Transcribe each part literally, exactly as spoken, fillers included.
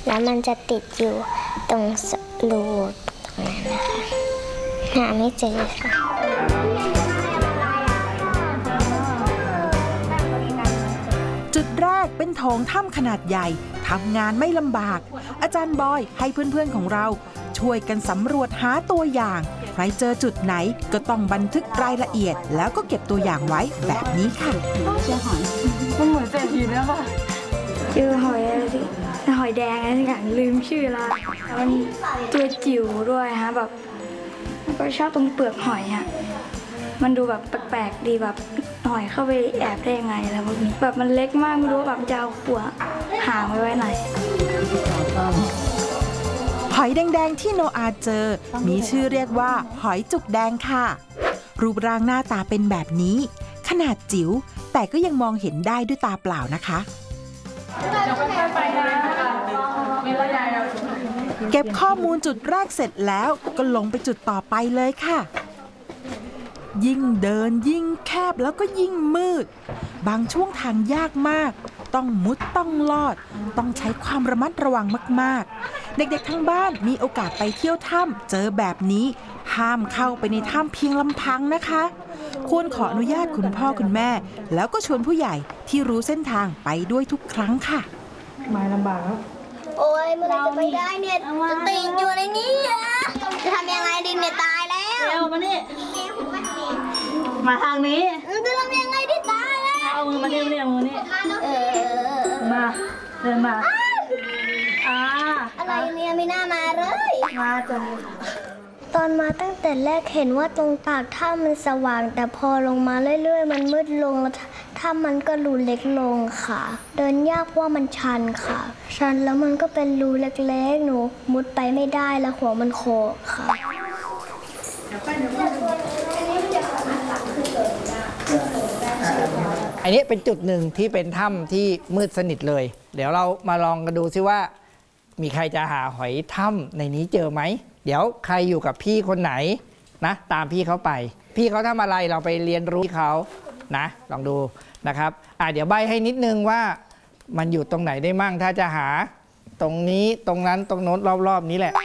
แล้วมันจะติดอยู่ตรงรูตรงนั้นนะคะหาไม่เจอค่ะจุดแรกเป็นโถงถ้ำขนาดใหญ่ทำงานไม่ลำบากอาจารย์บอยให้เพื่อนๆของเราช่วยกันสำรวจหาตัวอย่างใครเจอจุดไหนก็ต้องบันทึกรายละเอียดแล้วก็เก็บตัวอย่างไว้แบบนี้ค่ะเจอหอยมันเหมือนเศรษฐีนะป่ะเจอหอยอะไรสิหอยแดงอะไรสักอย่างลืมชื่อละมันตัวจิ๋วด้วยฮะแบบก็ชอบตรงเปลือกหอยฮะมันดูแบบแปลกๆดีแบบหอยเข้าไปแอบได้ยังไงแล้วพวกนี้แบบมันเล็กมากไม่รู้แบบจะเอาหัวหางไว้ไว้ไหนหอยแดงๆที่โนอาเจอมีชื่อเรียกว่าหอยจุกแดงค่ะรูปร่างหน้าตาเป็นแบบนี้ขนาดจิ๋วแต่ก็ยังมองเห็นได้ด้วยตาเปล่านะคะเก็บข้อมูลจุดแรกเสร็จแล้วก็ลงไปจุดต่อไปเลยค่ะยิ่งเดินยิ่งแคบแล้วก็ยิ่งมืดบางช่วงทางยากมากต้องมุดต้องลอดต้องใช้ความระมัดระวังมากๆเด็กๆทั้งบ้านมีโอกาสไปเที่ยวถ้ำเจอแบบนี้ห้ามเข้าไปในถ้ำเพียงลำพังนะคะควรขออนุญาตคุณพ่อคุณแม่แล้วก็ชวนผู้ใหญ่ที่รู้เส้นทางไปด้วยทุกครั้งค่ะมาลำบากแล้วโอ้ยเมื่อไรจะไปได้เนี่ยจะติดอยู่ในนี้จะทำยังไงดิเนี่ยตายแล้วเร็วมานี่มาทางนี้จะทำยังไงดิตายแล้วเอามือมานี่มานี่มือนี่มาเดินมาอ่าอะไรเนี่ยไม่น่ามาเลยมาจนตอนมาตั้งแต่แรกเห็นว่าตรงปากถ้ำมันสว่างแต่พอลงมาเรื่อยๆมันมืดลงแล้วถ้ำมันก็รูเล็กลงค่ะเดินยากว่ามันชันค่ะชันแล้วมันก็เป็นรูเล็กๆหนูมุดไปไม่ได้แล้วหัวมันโขกค่ะอันนี้เป็นจุดหนึ่งที่เป็นถ้ำที่มืดสนิทเลยเดี๋ยวเรามาลองกันดูซิว่ามีใครจะหาหอยถ้ำในนี้เจอไหมเดี๋ยวใครอยู่กับพี่คนไหนนะตามพี่เขาไปพี่เขาทำอะไรเราไปเรียนรู้เขานะลองดูนะครับอ่ะเดี๋ยวใบให้นิดนึงว่ามันอยู่ตรงไหนได้มั่งถ้าจะหาตรงนี้ตรงนั้นตรงโน้นรอบๆนี้แหละ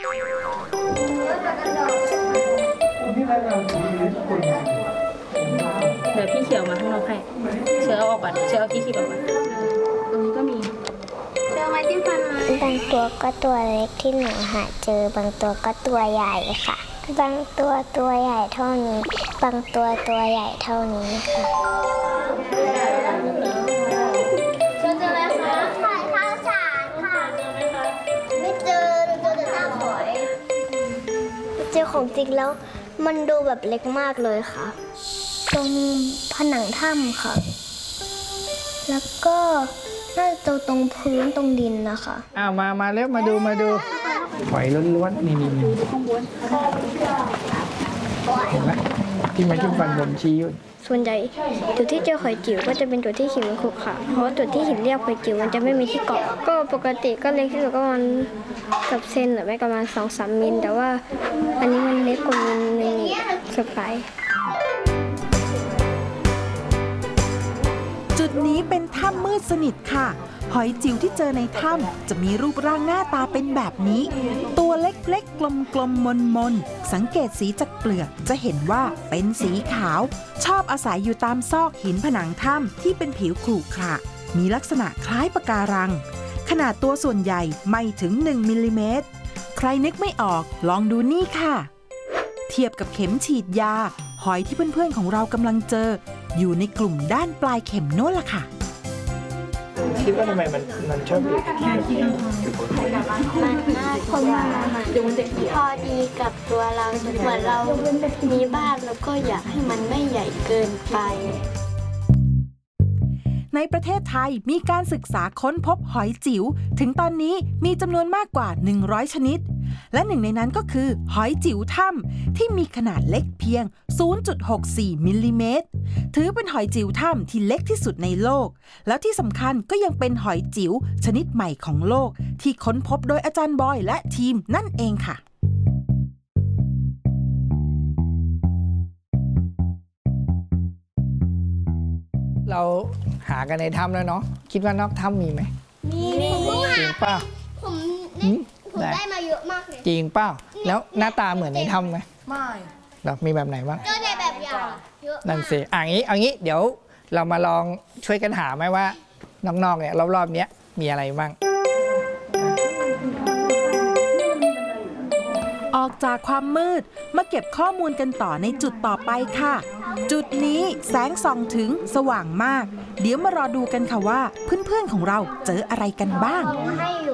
เดี๋ยวพี่เขียวมาข้างนอกให้เชื้อเอาออกก่อนเชื้อเอาที่ขีดออกก่อนตรงนี้ก็มีเชื้อไม้จิ้มฟันมาบางตัวก็ตัวเล็กที่หนูหาเจอบางตัวก็ตัวใหญ่ค่ะบางตัวตัวใหญ่เท่านี้บางตัวตัวใหญ่เท่านี้ค่ะเชื้อเจออะไรคะหอยข้าวสารค่ะไม่เจอเจอแต่ซากหอยเจอของจริงแล้วมันดูแบบเล็กมากเลยค่ะตรงผนังถ้ำค่ะแล้วก็น่าจะตรงพื้นตรงดินนะคะอ้าวมามาเร็วมาดูมาดูหอยล้วนๆนี่นี่ข้างบนเห็นไหมที่ไม้จิ้มฟันบนชี้อยู่ส่วนใหญ่จุดที่เจอหอยจิ๋วก็จะเป็นจุดที่หินมันขรุขระเพราะจุดที่หินเรียบหอยจิ๋วมันจะไม่มีที่เกาะก็ปกติก็เล็กที่สุดก็ประมาณกับเซนหรือไม่ประมาณสองสามมิลแต่ว่าอันนี้มันเล็กกว่ามิลนึงสุดไปจุดนี้เป็นถ้ำมืดสนิทค่ะหอยจิ๋วที่เจอในถ้ำจะมีรูปร่างหน้าตาเป็นแบบนี้ตัวเล็กๆกลมๆมนๆสังเกตสีจากเปลือกจะเห็นว่าเป็นสีขาวชอบอาศัยอยู่ตามซอกหินผนังถ้ำที่เป็นผิวขรุขระมีลักษณะคล้ายปะการังขนาดตัวส่วนใหญ่ไม่ถึงหนึ่งมิลลิเมตรใครนึกไม่ออกลองดูนี่ค่ะเทียบกับเข็มฉีดยาหอยที่เพื่อนๆของเรากำลังเจออยู่ในกลุ่มด้านปลายเข็มโน้นล่ะค่ะคิดว่าทำไมมันมันชอบอยู่ที่แบบนี้มันน่าพอพอดีกับตัวเราเหมือนเรามีบ้านแล้วก็อยากให้มันไม่ใหญ่เกินไปในประเทศไทยมีการศึกษาค้นพบหอยจิ๋วถึงตอนนี้มีจำนวนมากกว่าหนึ่งร้อยชนิดและหนึ่งในนั้นก็คือหอยจิ๋วถ้ำที่มีขนาดเล็กเพียง ศูนย์จุดหกสี่ มิลลิเมตรถือเป็นหอยจิ๋วถ้ำที่เล็กที่สุดในโลกแล้วที่สำคัญก็ยังเป็นหอยจิ๋วชนิดใหม่ของโลกที่ค้นพบโดยอาจารย์บอยและทีมนั่นเองค่ะเราหากันในถ้ำแล้วเนาะคิดว่านอกถ้ำมีไหมมีจริงป่ะผมหืมผมได้ได้มาเยอะมากเลยจริงเปล่าแล้วหน้าตาเหมือนในถ้ำไหมไม่เรามีแบบไหนบ้างเจอแต่แบบอย่างเยอะมากนั่นสิอ่างี้เอางี้เดี๋ยวเรามาลองช่วยกันหาไหมว่าน้องๆเนี่ยรอบๆเนี้ยมีอะไรบ้างออกจากความมืดมาเก็บข้อมูลกันต่อในจุดต่อไปค่ะ จุดนี้แสงส่องถึงสว่างมาก เดี๋ยวมารอดูกันค่ะว่าเพื่อนๆของเราเจออะไรกันบ้างให้อยู่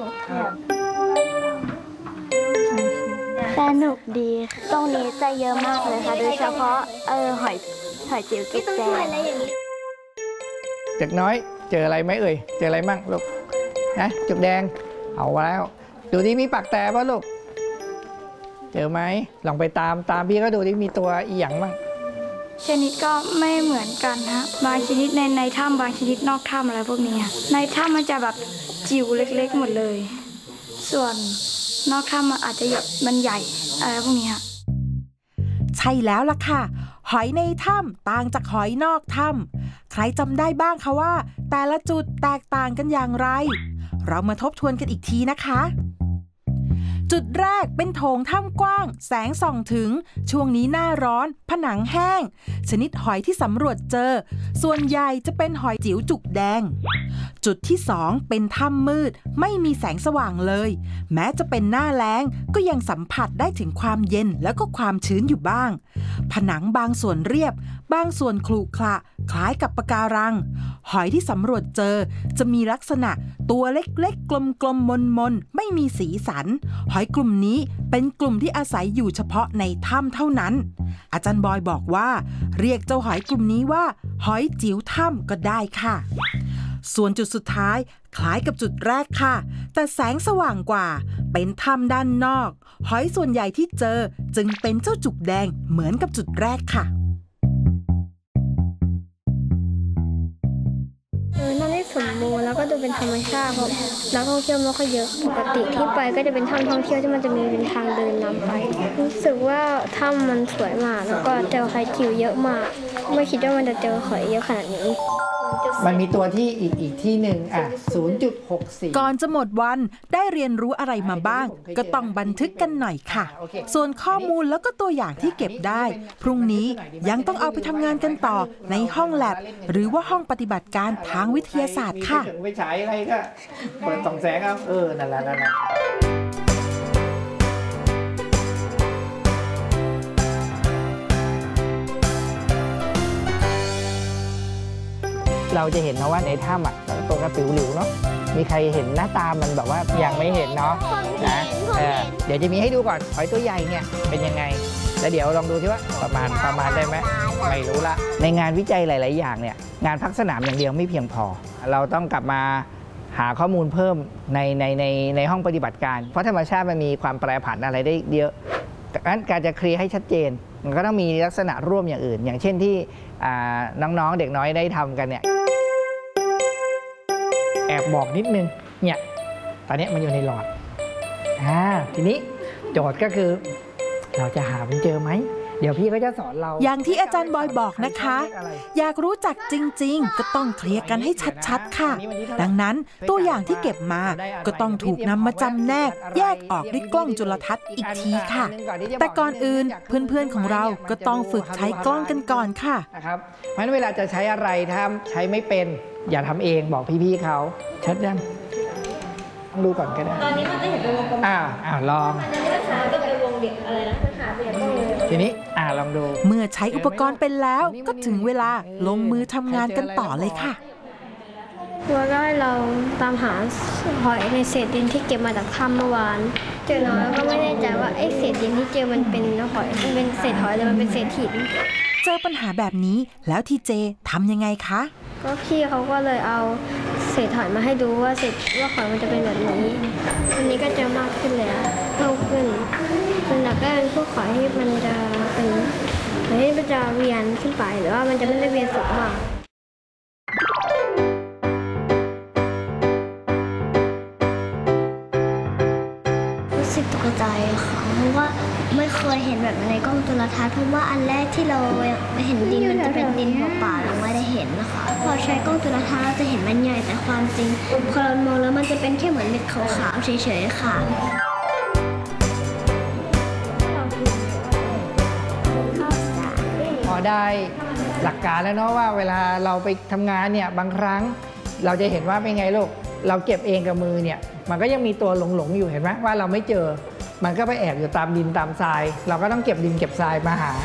สนุกดี ตรงนี้จะเยอะมากเลยค่ะ โดยเฉพาะเออหอยหอยจิ๋วไม่จุกต้องแดช่วยงอะไรอย่างนี้เด็กน้อยเจออะไรไหมเอ่ยเจออะไรมั่งลูกนะจุกแดงเอาแล้วดูที่มีปากแต่ป่ะลูกเจอไหมลองไปตามตามพี่ก็ดูที่มีตัวอีหยังมั่งชนิดก็ไม่เหมือนกันฮะ บางชนิดในในถ้ำบางชนิดนอกถ้ำอะไรพวกนี้ค่ะในถ้ำมันจะแบบจิ๋วเล็กๆหมดเลย ส่วนนอกถ้ำมันอาจจะมันใหญ่อะไรพวกนี้ค่ะใช่แล้วล่ะค่ะ หอยในถ้ำต่างจากหอยนอกถ้ำใครจำได้บ้างคะว่า แต่ละจุดแตกต่างกันอย่างไร เรามาทบทวนกันอีกทีนะคะ จุดแรกเป็นโถงถ้ำกว้าง แสงส่องถึงช่วงนี้หน้าร้อน ผนังแห้ง ชนิดหอยที่สำรวจเจอ ส่วนใหญ่จะเป็นหอยจิ๋วจุกแดง จุดที่สองเป็นถ้ำมืดไม่มีแสงสว่างเลย แม้จะเป็นหน้าแล้งก็ยังสัมผัสได้ถึงความเย็นแล้วก็ความชื้นอยู่บ้าง ผนังบางส่วนเรียบบางส่วนขรุขระคล้ายกับปะการัง หอยที่สำรวจเจอจะมีลักษณะตัวเล็กๆ กลมๆมนๆไม่มีสีสัน หอยกลุ่มนี้เป็นกลุ่มที่อาศัยอยู่เฉพาะในถ้ำเท่านั้น อาจารย์บอยบอกว่า เรียกเจ้าหอยกลุ่มนี้ว่า หอยจิ๋วถ้ำก็ได้ค่ะ ส่วนจุดสุดท้ายคล้ายกับจุดแรกค่ะ แต่แสงสว่างกว่า เป็นถ้ำด้านนอก หอยส่วนใหญ่ที่เจอจึงเป็นเจ้าจุกแดงเหมือนกับจุดแรกค่ะเออนั่นได้สมบูรณ์แล้วก็ดูเป็นธรรมชาติเพราะนักท่องเที่ยวไม่ค่อยเยอะปกติที่ไปก็จะเป็นถ้ำท่องเที่ยวที่มันจะมีเป็นทางเดินนำไป รู้สึกว่าถ้ำมันสวยมากแล้วก็เจอหอยจิ๋วเยอะมาก ไม่คิดว่ามันจะเจอหอยเยอะขนาดนี้มันมีตัวที่อีกอีกที่หนึ่งอ่ะ ศูนย์จุดหกสี่ก่อนจะหมดวันได้เรียนรู้อะไรมาบ้าง ก็ต้องบันทึกกันหน่อยค่ะ ส่วนข้อมูลแล้วก็ตัวอย่างที่เก็บได้ พรุ่งนี้ยังต้องเอาไปทำงานกันต่อในห้องแลบหรือว่าห้องปฏิบัติการทางวิทยาศาสตร์ค่ะถึงไปฉายอะไรก็เปิดส่องแสงเอาเออนั่นแหละนั่นแหละเราจะเห็นนะว่าในถ้ำอ่ะตัวกระปิวหลิวเนาะมีใครเห็นหน้าตามันแบบว่ายังไม่เห็นเนาะนะเออเดี๋ยวจะมีให้ดูก่อนหอยตัวใหญ่เนี่ยเป็นยังไงแล้วเดี๋ยวลองดูที่ว่าประมาณประมาณได้ไหมไม่รู้ละในงานวิจัยหลาย ๆ อย่างเนี่ยงานพักสนามอย่างเดียวไม่เพียงพอ เราต้องกลับมาหาข้อมูลเพิ่มในในในในห้องปฏิบัติการเพราะธรรมชาติมันมีความแปรผันอะไรได้เยอะดังนั้นการจะเคลียร์ให้ชัดเจนมันก็ต้องมีลักษณะร่วมอย่างอื่น อย่างเช่นที่น้องๆเด็กน้อยได้ทำกันเนี่ยแอบบอกนิดนึงเนี่ยตอนนี้มันอยู่ในหลอดอ่าทีนี้โจทย์ก็คือเราจะหามันเจอไหมเดี๋ยวพี่ก็จะสอนเราอย่างที่อาจารย์บอยบอกนะคะ อยากรู้จักจริงๆก็ต้องเคลียร์กันให้ชัดๆค่ะ ดังนั้นตัวอย่างที่เก็บมาก็ต้องถูกนำมาจำแนกแยกออกด้วยกล้องจุลทรรศน์อีกทีค่ะ แต่ก่อนอื่นเพื่อนๆของเราก็ต้องฝึกใช้กล้องกันก่อนค่ะนะครับเพราะฉะนั้นเวลาจะใช้อะไรถ้าใช้ไม่เป็นอย่าทำเองบอกพี่ๆเขาชัดยังดูก่อนก็ได้ตอนนี้มันจะเห็นเป็นวงกลมอ่าอ่าลองมันจะไม่หาเป็นวงเด็กอะไรนะมันหาเป็นวงทีนี้อ่าลองดูเมื่อใช้อุปกรณ์เป็นแล้วก็ถึงเวลาลงมือทำงานกันต่อเลยค่ะว่าก็เราตามหาหอยในเศษดินที่เก็บมาจากถ้ำเมื่อวานเจอน้อยแล้วก็ไม่แน่ใจว่าไอ้เศษดินที่เจอมันเป็นหอยมันเป็นเศษหอยหรือมันเป็นเศษหินเจอปัญหาแบบนี้แล้วทีเจทำยังไงคะก็พี่เขาก็เลยเอาเศษหอยมาให้ดูว่าเศษว่าหอยมันจะเป็นแบบนี้อันนี้ก็จะมากขึ้นแล้วเพิ่มขึ้นส่วนใหญ่ก็เป็นพวกหอยที่มันจะเป็นหอยที่มันจะเวียนขึ้นไปหรือว่ามันจะไม่ได้เวียนสูงมากรู้รู้สึกตกใจค่ะเพราะว่าไม่เคยเห็นแบบในกล้องจุลทรรศน์เพราะว่าอันแรกที่เราเห็นดินมันจะเป็นดินเปล่าๆเราไม่ได้เห็นนะคะพอใช้กล้องจุลทรรศน์เราจะเห็นมันใหญ่แต่ความจริงพอเรามองแล้วมันจะเป็นแค่เหมือนเม็ดขาวๆเฉยๆค่ะพอได้หลักการแล้วเนาะว่าเวลาเราไปทำงานเนี่ยบางครั้งเราจะเห็นว่าเป็นไงลูกเราเก็บเองกับมือเนี่ยมันก็ยังมีตัวหลงๆอยู่เห็นไหมว่าเราไม่เจอมันก็ไปแอบอยู่ตามดินตามทรายเราก็ต้องเก็บดินเก็บทรายมาหา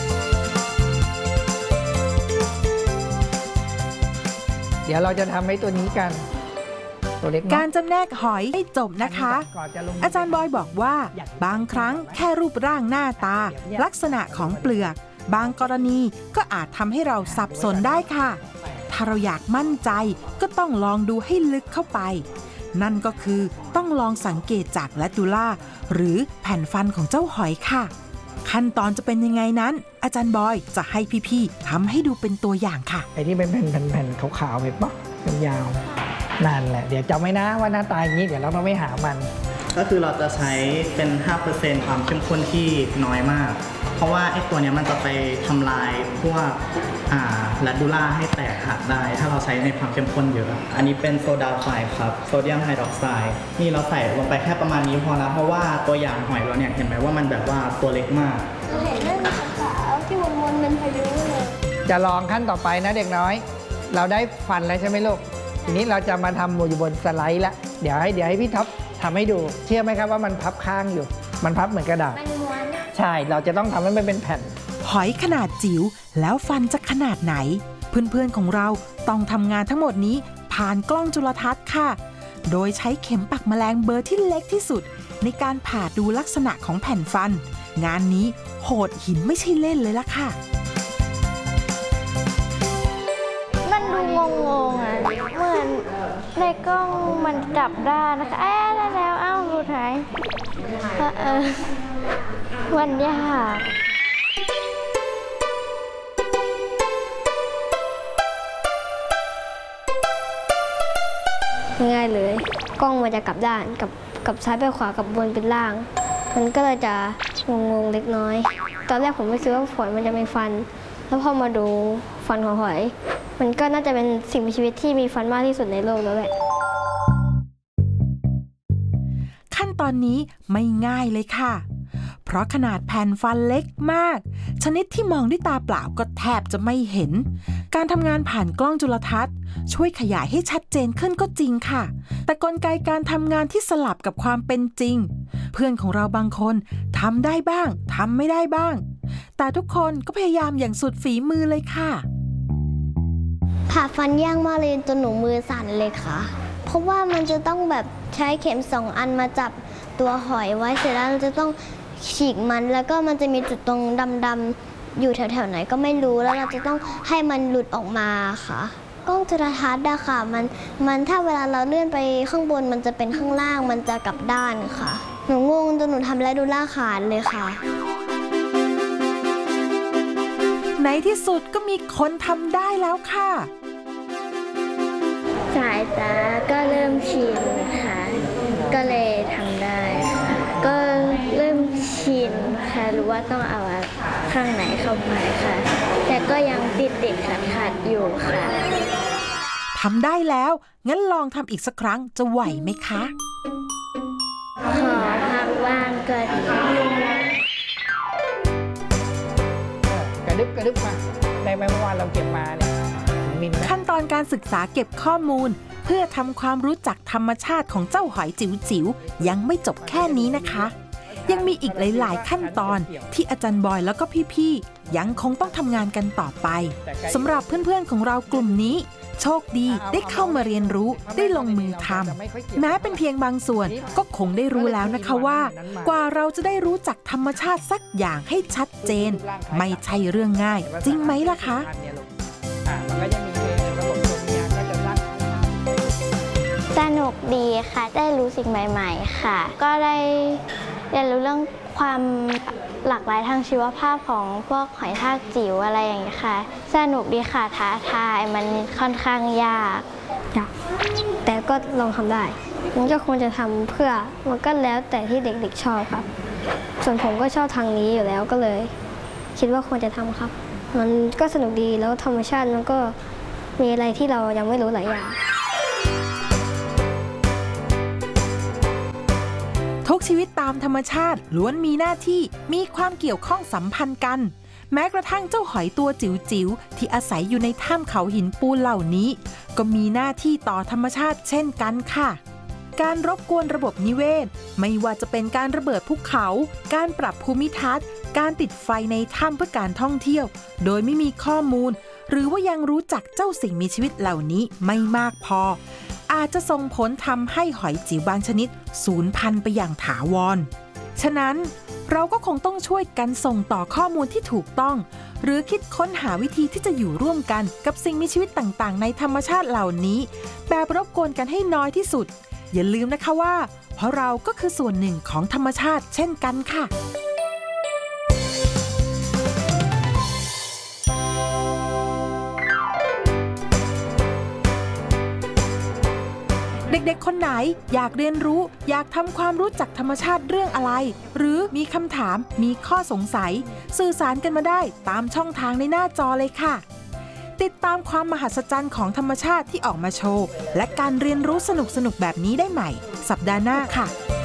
เดี๋ยวเราจะทำให้ตัวนี้กันตัวเล็กการจำแนกหอยให้จบนะคะ อาจารย์บอยบอกว่าบางครั้งแค่รูปร่างหน้าตาลักษณะของเปลือกบางกรณีก็อาจทำให้เราสับสนได้ค่ะถ้าเราอยากมั่นใจก็ต้องลองดูให้ลึกเข้าไปนั่นก็คือต้องลองสังเกตจากแลดูล่าหรือแผ่นฟันของเจ้าหอยค่ะขั้นตอนจะเป็นยังไงนั้นอาจารย์บอยจะให้พี่ๆทำให้ดูเป็นตัวอย่างค่ะไอ้ที่เป็นแผ่นๆขาวๆเห็นปะเป็นยาวนั่นแหละเดี๋ยวจำไว้นะว่าหน้าตาอย่างนี้เดี๋ยวเราต้องไปหามันก็คือเราจะใช้เป็น ห้าเปอร์เซ็นต์ ความเข้มข้นที่น้อยมากเพราะว่าไอ้ตัวนี้มันจะไปทำลายพวกอ่าแรดดูล่าให้แตกหักได้ถ้าเราใช้ในความเข้มข้นเยอะอันนี้เป็นโซดาไฟครับโซเดียมไฮดรอกไซด์นี่เราใส่ลงไปแค่ประมาณนี้พอแล้วเพราะว่าตัวอย่างหอยเราเนี่ยเห็นไหมว่ามันแบบว่าตัวเล็กมากเราเห็นได้เป็นขาวๆที่วนๆเป็นพายุเลยจะลองขั้นต่อไปนะเด็กน้อยเราได้ฟันแล้วใช่ไหมลูกทีนี้เราจะมาทำอยู่บนสไลด์ละเดี๋ยวให้เดี๋ยวให้พี่ท็อปทำให้ดูเชื่อไหมครับว่ามันพับข้างอยู่มันพับเหมือนกระดาษใช่เราจะต้องทำให้มันเป็นแผ่นหอยขนาดจิ๋วแล้วฟันจะขนาดไหนเพื่อนๆของเราต้องทำงานทั้งหมดนี้ผ่านกล้องจุลทรรศน์ค่ะโดยใช้เข็มปักแมลงเบอร์ที่เล็กที่สุดในการผ่าดูลักษณะของแผ่นฟันงานนี้โหดหินไม่ใช่เล่นเลยล่ะค่ะมันดูงงๆอ่ะเหมือนในกล้องมันจับได้นะคะเอ๊ะแล้วแล้วอ้าวสุดท้ายเออมันยากง่ายเลยกล้องมันจะกลับด้านกับกับซ้ายไปขวากับบนเป็นล่างมันก็เลยจะงงๆเล็กน้อยตอนแรกผมไม่คิดว่าหอยมันจะมีฟันแล้วพอมาดูฟันของหอยมันก็น่าจะเป็นสิ่งมีชีวิตที่มีฟันมากที่สุดในโลกแล้วแหละขั้นตอนนี้ไม่ง่ายเลยค่ะเพราะขนาดแผ่นฟันเล็กมากชนิดที่มองด้วยตาเปล่าก็แทบจะไม่เห็นการทำงานผ่านกล้องจุลทรรศน์ช่วยขยายให้ชัดเจนขึ้นก็จริงค่ะแต่กลไกการทำงานที่สลับกับความเป็นจริงเพื่อนของเราบางคนทำได้บ้างทำไม่ได้บ้างแต่ทุกคนก็พยายามอย่างสุดฝีมือเลยค่ะผ่าฟันยากมากเลยจนหนูมือสั่นเลยค่ะเพราะว่ามันจะต้องแบบใช้เข็มสองอันมาจับตัวหอยไว้เสร็จแล้วเราจะต้องฉีกมันแล้วก็มันจะมีจุดตรงดำๆอยู่แถวๆไหนก็ไม่รู้แล้วเราจะต้องให้มันหลุดออกมาค่ะกล้องจุลทรรศน์อะค่ะมันมันถ้าเวลาเราเลื่อนไปข้างบนมันจะเป็นข้างล่างมันจะกลับด้านค่ะหนูงงจนหนูทำแรดดูล่าขาดเลยค่ะในที่สุดก็มีคนทำได้แล้วค่ะสายตาก็เริ่มชินค่ะก็เลยทำได้ค่ะก็เริ่มชินค่ะรู้ว่าต้องเอาข้างไหนเข้าไปค่ะแต่ก็ยังติดติดขัดขัดอยู่ค่ะทำได้แล้วงั้นลองทำอีกสักครั้งจะไหวไหมคะขอพักว่างก่อนกระดึบกระดึบมาได้ไหมเมื่อวานเราเก็บมาเนี่ยขั้นตอนการศึกษาเก็บข้อมูลเพื่อทำความรู้จักธรรมชาติของเจ้าหอยจิ๋วๆยังไม่จบแค่นี้นะคะยังมีอีกหลายๆขั้นตอนที่อาจารย์บอยแล้วก็พี่ๆยังคงต้องทำงานกันต่อไปสำหรับเพื่อนๆของเรากลุ่มนี้โชคดีได้เข้ามาเรียนรู้ได้ลงมือทำแม้เป็นเพียงบางส่วนก็คงได้รู้แล้วนะคะว่ากว่าเราจะได้รู้จักธรรมชาติสักอย่างให้ชัดเจนไม่ใช่เรื่องง่ายจริงไหมล่ะคะสนุกดีค่ะได้รู้สิ่งใหม่ๆค่ะก็ได้เรียนรู้เรื่องความหลากหลายทางชีวภาพของพวกหอยทากจิ๋วอะไรอย่างนี้ค่ะสนุกดีค่ะท้าทายมันค่อนข้างยากแต่ก็ลองทำได้มันก็ควรจะทำเพื่อมันก็แล้วแต่ที่เด็กๆชอบครับ ส่วนผมก็ชอบทางนี้อยู่แล้วก็เลย คิดว่าควรจะทำครับ มันก็สนุกดีแล้วธรรมชาติมันก็มีอะไรที่เรายังไม่รู้หลายอย่างทุกชีวิตตามธรรมชาติล้วนมีหน้าที่มีความเกี่ยวข้องสัมพันธ์กัน แม้กระทั่งเจ้าหอยตัวจิ๋วๆที่อาศัยอยู่ในถ้ำเขาหินปูนเหล่านี้ก็มีหน้าที่ต่อธรรมชาติเช่นกันค่ะการรบกวนระบบนิเวศไม่ว่าจะเป็นการระเบิดภูเขาการปรับภูมิทัศน์การติดไฟในถ้ำเพื่อการท่องเที่ยวโดยไม่มีข้อมูลหรือว่ายังรู้จักเจ้าสิ่งมีชีวิตเหล่านี้ไม่มากพออาจจะส่งผลทำให้หอยจิ๋วบางชนิดสูญพันธุ์ไปอย่างถาวรฉะนั้นเราก็คงต้องช่วยกันส่งต่อข้อมูลที่ถูกต้องหรือคิดค้นหาวิธีที่จะอยู่ร่วมกันกับสิ่งมีชีวิตต่างๆในธรรมชาติเหล่านี้แบบรบกวนกันให้น้อยที่สุดอย่าลืมนะคะว่าเพราะเราก็คือส่วนหนึ่งของธรรมชาติเช่นกันค่ะเด็กๆคนไหนอยากเรียนรู้อยากทำความรู้จักธรรมชาติเรื่องอะไรหรือมีคำถามมีข้อสงสัยสื่อสารกันมาได้ตามช่องทางในหน้าจอเลยค่ะติดตามความมหัศจรรย์ของธรรมชาติที่ออกมาโชว์และการเรียนรู้สนุกๆแบบนี้ได้ใหม่สัปดาห์หน้าค่ะ